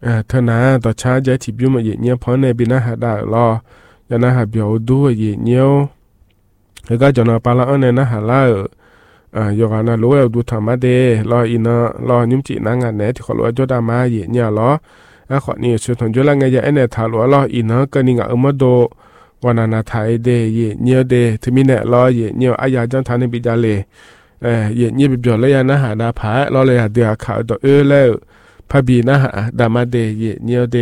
เท่านั้นต่อช้าจะที่บิวมาเยี่ยพอในบินาหาได้รอยานาหาเบียวดูเยี่ยแล้วก็จะนอปาละอันในนะหาล่ายกานารู้แล้วดูธรรมะเดรออินะรอยุ่มจีนางานไหนที่ขอรู้จดามาเยี่ยรอขอนี่สุดท้ายจุลังไงจะเนี่ยถาลัวรออินะก็นี่งะมาโดวานานาไทยเดเยี่ยเดที่มีเนี่ยรอเยี่ยอายาจังทานในบิดาเลเยี่ยบิบเลยยานะหาดาผารอเลยหาเดือข่าวต่อแล้วพระบีนะหาดามาเดเยี่ยเด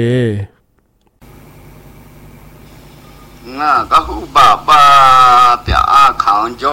น่ะก็ฮู้บ้าเปียอาขังโจ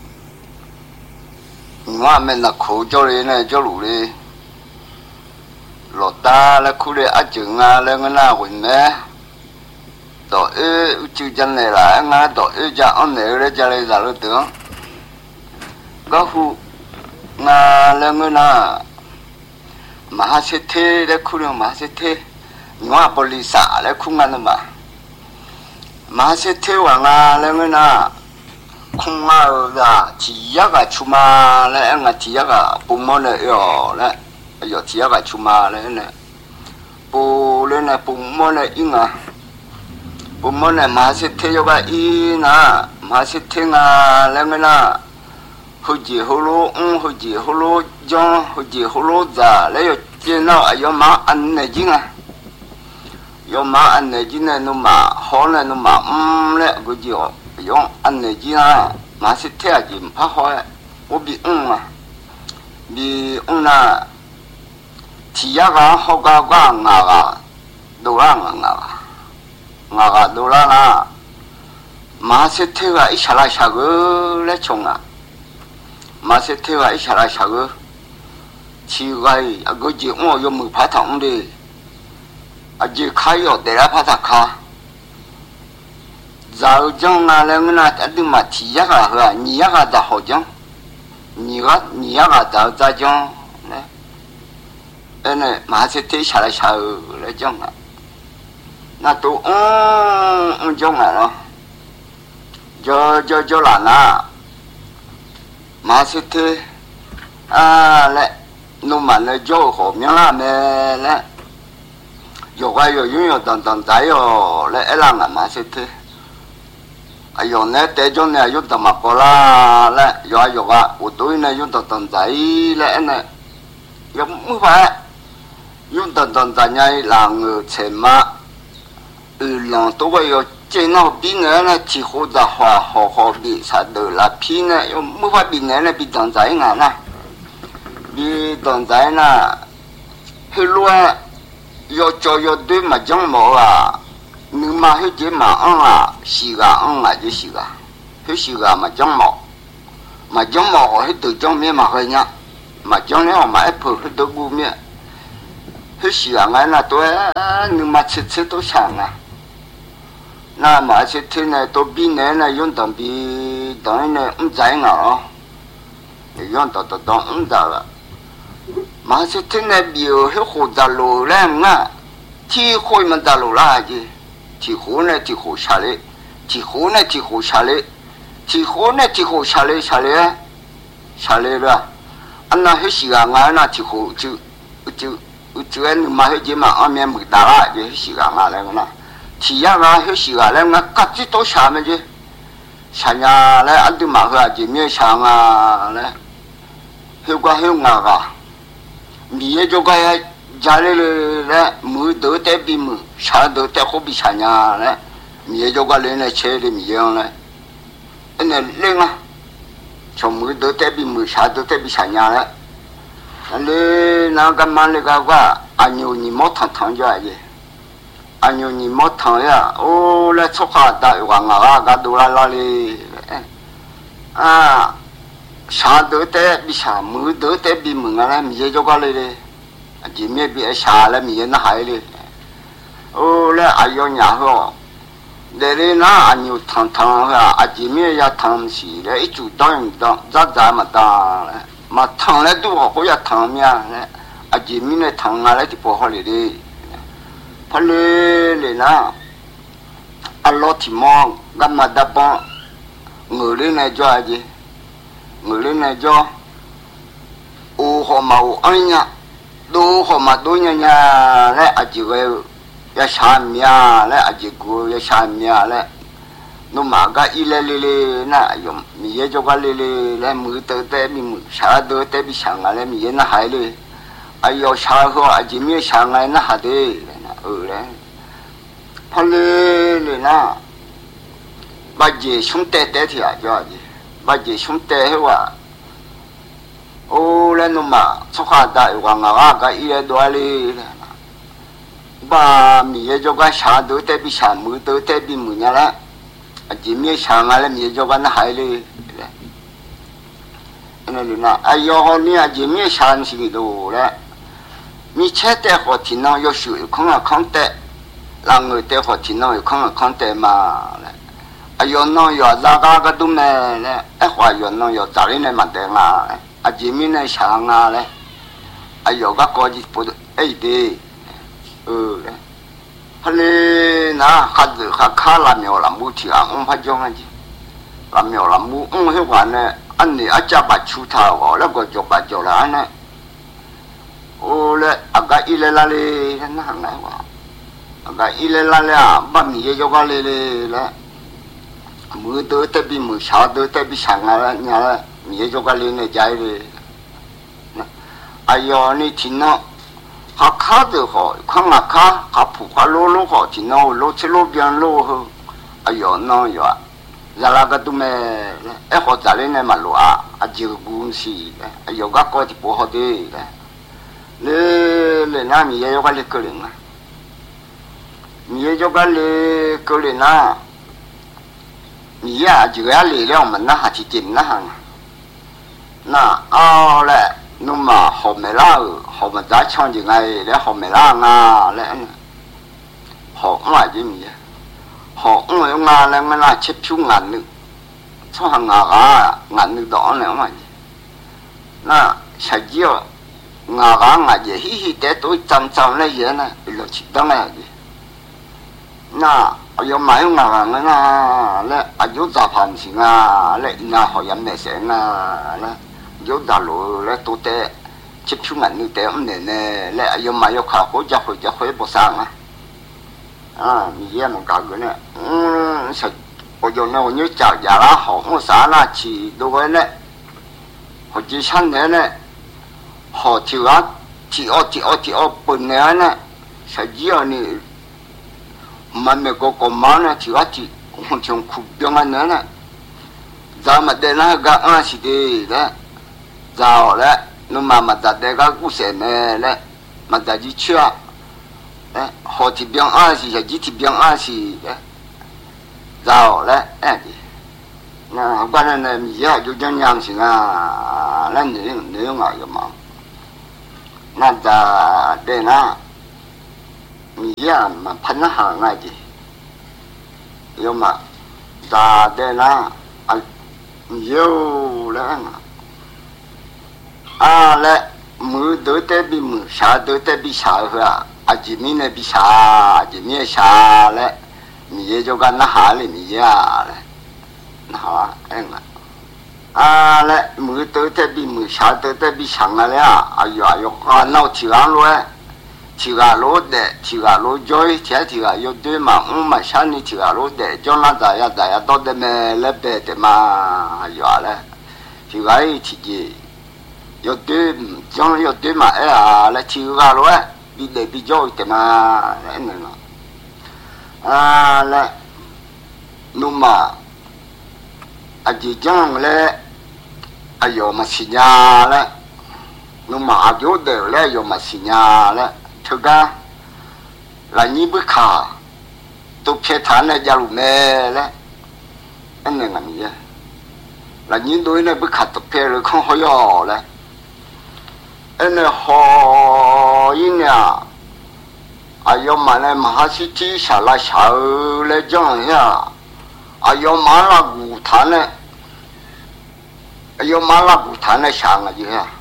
ว่ามันน่ะโคโจเลยนะโจรู้เลยหลอดตาแล้วคุเรอจึงอ่ะแล้วงั้นน่ะหุ่นแม่ต่อชื่อจันเลยล่ะงั้นต่อจะอันไหนเลยจะเลยจะรู้ตัวก็ฮู้งาแล้วงั้นน่ะมหาเศรษฐีแล้วคุเรมหาเศรษฐีว่าบริษัทแล้วคุงั้นน่ะมาเสถียรงาแล้วนะคงว่าที่ยากชุมาแล้วงาที่ยากปุ่มเลยแล้วที่ยากชุมาแล้วนะปุ่มเลยนะปุ่มเลยอิงปุ่มเลยมาเสถียรก็อีนะมาเสถียรงาแล้วนะหุจิฮุโลหุจิฮุโลจงหุจิฮุโลจ่าแล้วเจ้าหน้าอายุมาอันนี้จริง有嘛安内基呢？侬嘛好呢？侬嘛嘞，估计哦，用安内基啊，嘛是天气唔怕好诶，我比那天呀个好个多啦多啦，嘛是天个一下来下个来冲啊，嘛是天个一下来下个，奇怪，估计我有没怕痛的。aje kayo dera pata ka zao jong na le na adu ma ti ya ga ha ni ya ga da ho jong ni ya ga da za jong ne ene ma se te sha la sha le jong na to jong na no jo la na ma se te le no ma le jo ho mi la me le有个有拥有等在哟，来一浪啊嘛是的，哎呦呢，这种呢有怎么过啦？来有个我对呢有等在来呢，有没法有等在呢浪钱嘛，浪都会有见到比呢几乎的话好比啥的啦，比呢有没法比呢比等在啊啦，比等在呢，去乱。要做要对嘛讲冇你嘛去这嘛是个就是个，就是个嘛讲冇去对讲咩嘛去呀，嘛讲了嘛一铺去对古咩，就是个俺那多你嘛吃都香那嘛是天呢都比呢用比等呢在用到知了。mà sẽ thế này biểu hết khổ đào lô lên ngã thì khối mà đào lô là gì thì khổ này thì khổ xả lệ thì khổ này thì khổ xả lệ thì khổ này thì khổ xả lệ rồi anh nói hết sự ngã là thì khổ chứ anh mà hết gì mà anh em mực đào lại thì hết sự ngã lại nè thì ya ngã hết sự ngã lại ngã cắt chỉ tối xả mà chứ xả nhà lại anh đi mà hơi gì mấy xả ngã lại hiệu quả hiệu ngã cả 미에 조가야 잘래래 무도 때비 무 샤도 때 호비 샤냐래 미에 조가래네 체리 미영래 근데 랭아 좀 무도 때비 무 샤도 때비 샤냐래 근데 나가만래 가가 아니오니 못한 탕자지 아니오니 못한야 오래 초카다 왕아가 가도라라리 xa đỡ té bị xa mưa đỡ té bị mừng là mình cho qua đây chỉ biết bị xa là mình nó hay đi là ai yêu nhà ho để đây nó anh yêu thằng ha chỉ biết ya thằng gì đấy ít chủ động ra mà thằng này tu học có thằng mía chỉ biết này thằng này thì bỏ đi đi phải lên na Allah thì mong gam mà đáp người lên này cho gì người lên này cho ô họ màu anh nhá 都好嘛都年年来啊几个要下面来啊几个要下面来，那嘛个一来那有米也就个来木头的米啥都得比上啊来米也那还嘞，哎要下后啊几米上来那还得那嘞，怕嘞那，把这兄弟带起来叫的，把这兄弟话。哦，那侬嘛，出发大王啊，个一来多哩，把米也就个下头得比下木头得比木伢啦，啊，前面上啊嘞米就个那海哩，那里那，哎哟，你啊前面上是个多嘞，你吃得好天啷要水空啊空得，然后得好天啷有空啊空得嘛嘞，哎哟，啷要咋个都没嘞，哎话要啷要咋哩呢嘛得啦。啊，前面那上啊嘞，啊有个高级不的哎的，嘞，后来那还是还看了苗了木去啊，怕讲啊去，了苗了木，那话呢，安尼啊家把出他哦，那个就把就了呢，哦嘞，啊个一来那里那行来话，啊个一来那里啊，把米也就个来嘞，木头得比木桥头得比上啊了，伢了。米就个哩呢家里，哎哟，你听喏，他卡的好，看啊卡，他铺花路好，听喏路去路边路好，哎哟喏哟，咱那个都没，哎好在哩呢嘛路啊，啊这个公司，哎哟个搞的不好的，你那米也有个哩个人啊，米也有个哩个人啊，米呀就要力量们那还去进那行。那哦嘞，侬嘛好没啦，好没在抢进来嘞，好没啦啊嘞，好买的米，好我用啊嘞，我那吃票眼的，从行啊眼的当嘞嘛，那实际哦，眼也嘻嘻的都脏脏嘞嘢呢，落去当嘞，那要买用啊那嘞，啊有杂盘钱啊嘞，那好饮咩声啊嘞。有大路嘞，都得接触人你得唔能呢，嘞又买又卡回家不上啊，啊，你也能搞个呢，是，我就那我就找家啦，好我啥啦去都个呢，或者像呢呢，好跳啊，跳本来呢，实际上你，唔系美国个嘛呢，跳啊跳，我从苦边啊呢，咱们的那个安是的呢。早了，侬妈妈在那个故事呢嘞，妈在去吃，好提边二十，小鸡提边二十，早了，那反正呢，米呀就这样行啊，那你用啊有嘛？那在对那，米呀嘛喷那行啊的，有嘛？在对那啊，有了嘛？啊嘞，木都得比木，啥都得比啥个啊，啊前面呢比啥，前面啥嘞，米也就干那哈哩米呀嘞，那好啊，啊嘞，木都得比木，啥都得比啥个嘞啊，哎呀哟，啊闹提安路哎，提安路的，提安路追，提安有对嘛，嘛啥你提安路的，叫那咋呀到的me嘞白的嘛，哎呀嘞，提安一提的。有对，将有对嘛？哎呀，来提个路哎，比来比较的嘛，来那个，啊来，侬嘛，啊就讲嘞，哎呦嘛是呀嘞，侬嘛啊就得嘞，有嘛是呀嘞，这个，来你不卡，都偏袒了家路没嘞，那个米呀，来你对那不卡都偏了看好要嘞。那好一年，哎呦妈嘞，马是地下来下来讲呀，哎呦妈那古坛嘞，哎呦妈那古坛嘞上了就呀，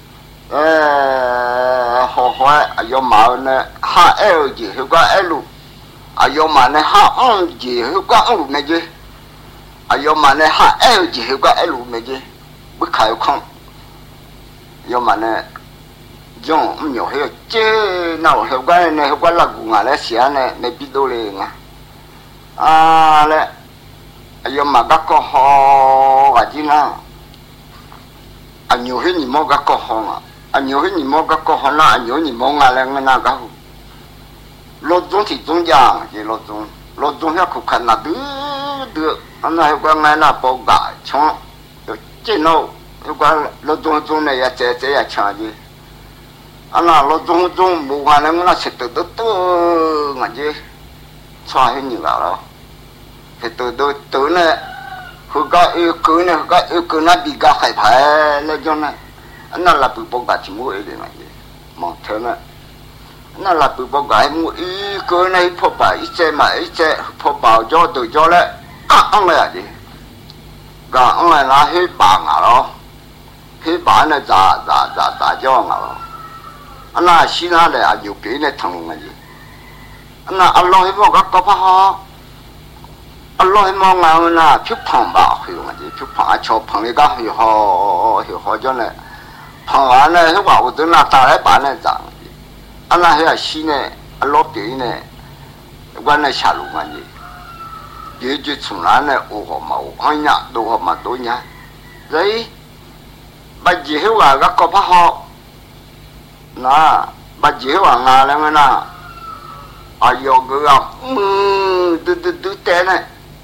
好坏，哎呦妈呢，哈 L 就那个 L， 哎呦妈呢哈就那个 L 没就，哎呦妈呢哈 L 就那个 L 没就，不开空，哎呦妈呢。 John nhiều hay chế nào hiệu quả này hiệu quả là cũng là xé này này biết đâu liền à lẽ giờ mà các con họ và chứ nào anh nhiều hết nhiều mong các con họ anh nhiều hết nhiều mong các con họ là anh nhiều nhiều mong là lên nào các lột giống thì giống giang chỉ lột giống hết cũng khăn là được anh này qua ngày nào bao cả chọn chế nào qua lột giống này ya chế ya chả gì anh nào lột giống mua hàng này nó sẽ từ ngay chứ xóa hết nhiều đó thì từ này cái yêu cứ nó bị cả phải lên cho này nó là bị bao cả chỉ mua cái này mà thế này nó là bị bao cả mua cái này phô bày ít chế phô bày cho từ cho đấy ông này gì cả ông này là hết bảng rồi hết bảng này giả cho rồi anh là xin ra để anh nhiều cái này thằng này gì anh là anh lo hết bao các có họ anh lo hết mong nào là chụp phòng bảo hiểu mà gì chụp phòng cho phòng này các hiểu họ cho này phòng anh này hết bảo tôi là ta lấy bán này rằng anh là hết xin này anh lo cái này quan này xả lũ mà gì chỉ chỉ从来呢我冇看呀都好嘛都呀đấy bây giờ hiểu là các có họ na bây giờ hiểu là ngà lên na ayo cái từ té này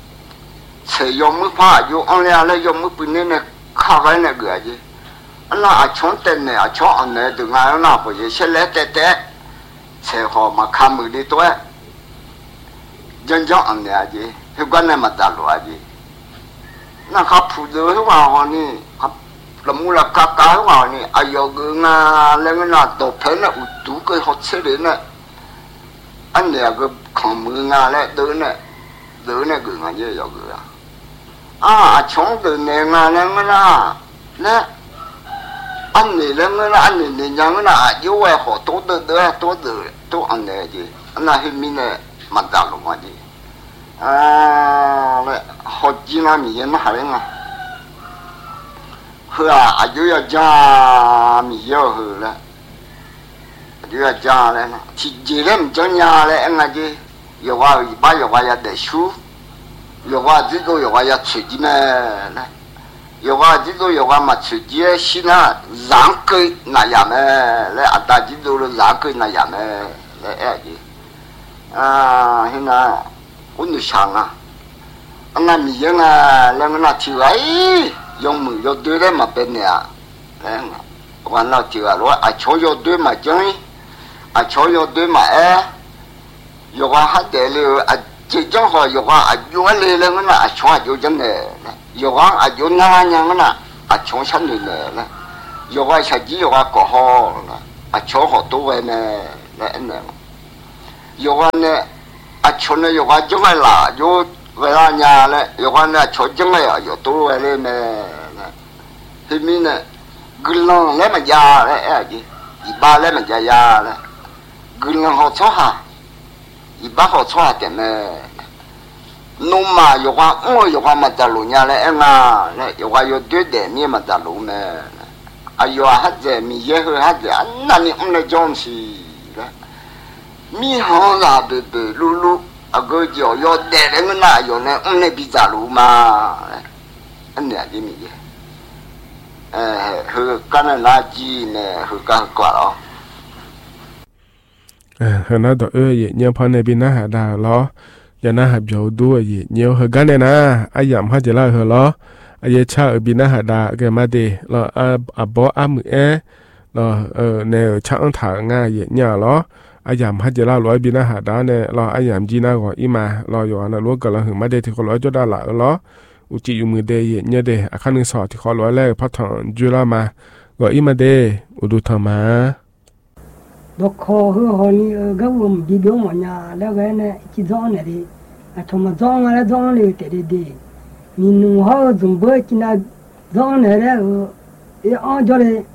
sử dụng mới phá dùng ông này là dùng mới bình này khá cái này cái gì anh là chọn tên này chọn anh này từ ngày nào bây giờ sẽ lấy té sử họ mà khám mới đi thôi dân chọn anh này gì cái quan này mà trả lời gì nó khắp phụ nữ hiểu vào nè là mua là cá hiểu vào nè ayo cái ngà lên na tổ phế này tủ cái hot sẽ đến này anh này cái không mưa ngà này đỡ này cái ngà gì rồi cái à chống từ này ngà này nè anh này lên anh này nhang là yêu ai họ tốt anh này gì anh là hình mình này mà trả lời mà gì à họ chỉ là mình nó hay lắm hừ à yêu cha mình yêu hừ là yêu cha này chỉ chỉ là mình cho nhà này anh là gì yêu qua ba yêu qua để chú yêu qua chỉ có yêu qua chơi gì này yêu qua chỉ có yêu qua mà chơi gì xin à giảng cái này à mẹ lại à ta chỉ có giảng cái này à mẹ lại gì à hiện nay cũng được sang à anh làm gì à làm nó chịu ấy dùng mực dùng đuôi đấy mà bên này à quan nó chịu à rồi à cho dùng đuôi mà chơi à cho dùng đuôi mà dùng qua hát để liệu à chỉ cho họ dùng qua à dùng lên lên nó à cho dùng chân này dùng qua à dùng ngang ngang nó à cho chân này dùng qua sẽ chỉ dùng qua cổ họ à cho họ tu về này anh này dùng qua này à cho nó dùng qua chúng mày là dùng về là nhà này dùng qua này cho chúng mày ở dùng tu về lên này thì mình này gừng lòng lấy mà già đấy gì ba lấy mà già đấy gừng lòng họ cho ha ba họ cho ha cái này nôm mà dùng qua mà trả lũ nhà này em à dùng qua dùng đuôi để mi mà trả lũ này à dùng hát gì mi dễ hơn hát gì anh là những ông này trong gì đấy mi họ là từ lu à cái kiểu dùng để đấy người nào dùng này ông này bị trả lũ mà anh này gì mi hư cái này là gì nè hư cái quả đó hư nó đỡ vậy nhiều phần này bị nó hạ đào lo giờ nó hạ dầu đua vậy nhiều hư cái này nè ai giảm hết chỉ là hư lo ai cha ở bị nó hạ đào cái mà đi lo bỏ mười lo nè chẳng thả nga vậy nhà lo ai giảm hết chỉ là lối bị nó hạ đào nè lo ai giảm gì nào gọi ima lo rồi nó lúa cái là hư mà đi thì có lối cho đào lại lo u chỉอยู่มือเดย์เนี่ยเดย์อาคารนึงสอที่ขอร้อยแรกพัฒน์จุฬามาก็อีมาเดย์อุดุธรรมาดอกคอคือหอนี่ก็วมดีเดียวมันเนี่ยแล้วก็เนี่ยจีจ้องเนี่ยดิทำมาจ้องอะไรจ้องเลยแต่เดมีนุ่งห่อจุ่มเบอร์กินจ้องเนี่ยแล้วอ้อจอเลย